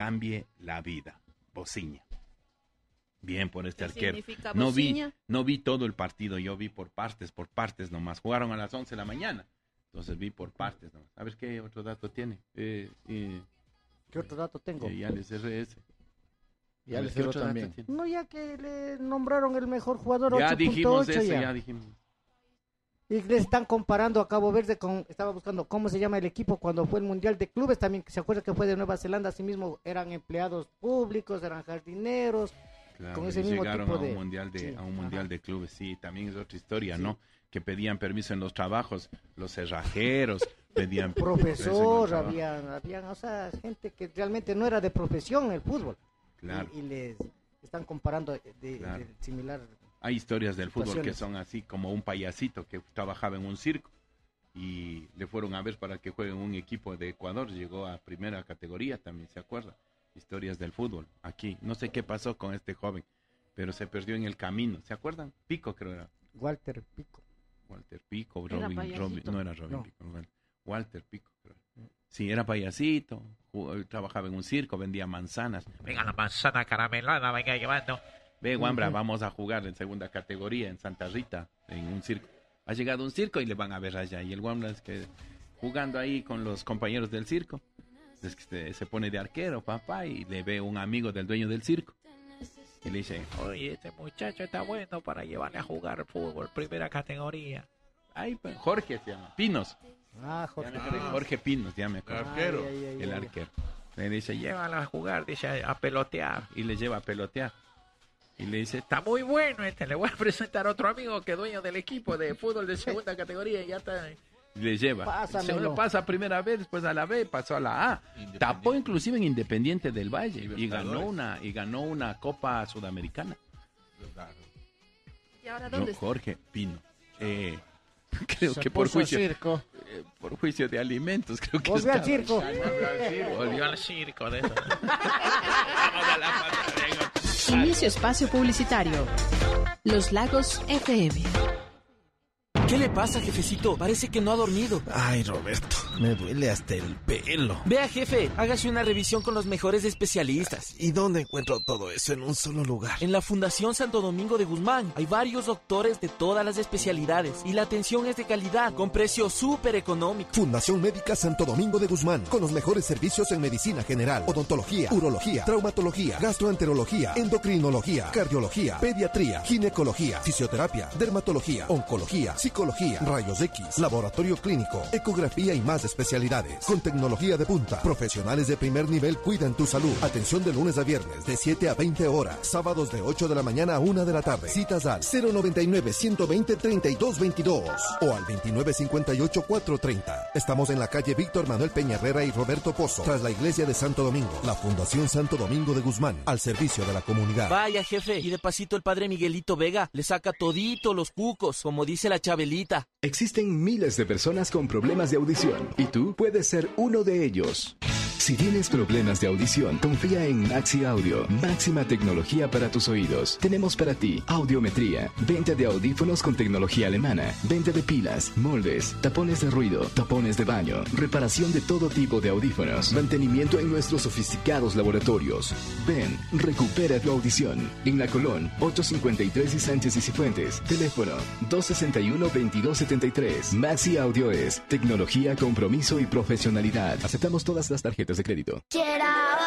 cambie la vida. Bociña. Bien por este arquero. ¿Significa No Bociña? vi todo el partido, yo vi por partes nomás. Jugaron a las 11 de la mañana, entonces vi por partes nomás. A ver qué otro dato tiene. ¿Qué otro dato tengo? Ya les cerré ese. Ya les ¿Qué cerró otro también. dato tiene? No, ya que le nombraron el mejor jugador, Ya 8.8 dijimos eso, ya. ya dijimos. Y le están comparando a Cabo Verde con, estaba buscando cómo se llama el equipo cuando fue el Mundial de Clubes, también que se acuerda que fue de Nueva Zelanda, así mismo eran empleados públicos, eran jardineros, Claro, con ese y mismo llegaron tipo a un de... mundial de, sí, a un mundial de clubes, sí, también es otra historia, Sí. ¿no? Que pedían permiso en los trabajos, los cerrajeros pedían Profesor, permiso en el trabajo. habían, o sea, gente que realmente no era de profesión el fútbol. Claro. Y les están comparando Claro. de similar. Hay historias del fútbol que Situaciones. son así, como un payasito que trabajaba en un circo y le fueron a ver para que juegue en un equipo de Ecuador, llegó a primera categoría también, ¿se acuerda? Historias del fútbol, aquí, no sé qué pasó con este joven, pero se perdió en el camino, ¿se acuerdan? Pico creo era, Walter Pico. Walter Pico, Era Robin, payasito. no era Robin No. Pico, Walter Pico creo. Sí, era payasito, trabajaba en un circo, vendía manzanas. Venga la manzana caramelada, venga llevando. Ve, Wambra, vamos a jugar en segunda categoría en Santa Rita, en un circo. Ha llegado un circo y le van a ver allá. Y el Wambra es que jugando ahí con los compañeros del circo, es que se pone de arquero, papá, y le ve un amigo del dueño del circo. Y le dice, Oye, este muchacho está bueno para llevarle a jugar fútbol, primera categoría. ay, pues, Jorge se llama, Pinos. Ah, Jorge. Ya me acordé, Jorge Pinos, ya me acuerdo. Arquero. El arquero. Le dice, Llévala a jugar, dice, a pelotear. y le lleva a pelotear. Y le dice, Está muy bueno este, le voy a presentar a otro amigo que es dueño del equipo de fútbol de segunda categoría y ya está. y le lleva. Pásamelo. Segundo pasa a primera vez, después a la B, pasó a la A. Tapó inclusive en Independiente del Valle y ganó una Copa Sudamericana. ¿Y ahora dónde está? Jorge Pino. Creo Se que por puso juicio, circo. por juicio de alimentos, creo que Volvió al estaba. circo. Volvió al circo de eso. Inicio espacio publicitario. Los Lagos FM. ¿Qué le pasa, jefecito? Parece que no ha dormido. Ay, Roberto, me duele hasta el pelo. Vea, jefe, hágase una revisión con los mejores especialistas. ¿Y dónde encuentro todo eso en un solo lugar? En la Fundación Santo Domingo de Guzmán hay varios doctores de todas las especialidades y la atención es de calidad, con precios súper económicos. Fundación Médica Santo Domingo de Guzmán, con los mejores servicios en medicina general, odontología, urología, traumatología, gastroenterología, endocrinología, cardiología, pediatría, ginecología, fisioterapia, dermatología, oncología, psicología, rayos X, laboratorio clínico, ecografía y más especialidades. Con tecnología de punta, profesionales de primer nivel cuidan tu salud. Atención de lunes a viernes de 7 a 20 horas, sábados de 8 de la mañana a 1 de la tarde. Citas al 099-120-3222 o al 2958-430. Estamos en la calle Víctor Manuel Peña Herrera y Roberto Pozo, tras la iglesia de Santo Domingo. La Fundación Santo Domingo de Guzmán, al servicio de la comunidad. Vaya, jefe, y de pasito el padre Miguelito Vega le saca todito los cucos, como dice la Chabelita. Existen miles de personas con problemas de audición y tú puedes ser uno de ellos. Si tienes problemas de audición, confía en Maxi Audio, máxima tecnología para tus oídos. Tenemos para ti audiometría, venta de audífonos con tecnología alemana, venta de pilas, moldes, tapones de ruido, tapones de baño, reparación de todo tipo de audífonos, mantenimiento en nuestros sofisticados laboratorios. Ven, recupera tu audición. En La Colón, 853 y Sánchez y Cifuentes. Teléfono 261-2273. Maxi Audio es tecnología, compromiso y profesionalidad. Aceptamos todas las tarjetas de crédito. Quiero